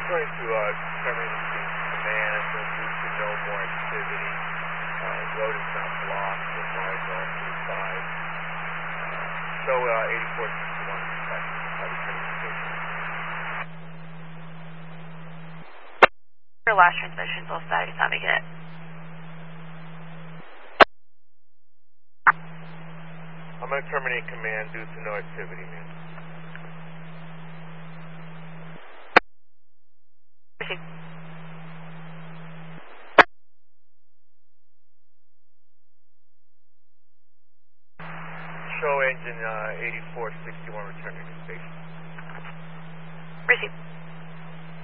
going to determine the command due to no more activity. Road is not blocked with cars off to the side. Show 8461 respect. Returning to station. Your last transmission, full static, is not making it. I'm going to terminate command due to no activity, man. Proceed. Show engine 8461 returning to station. Proceed.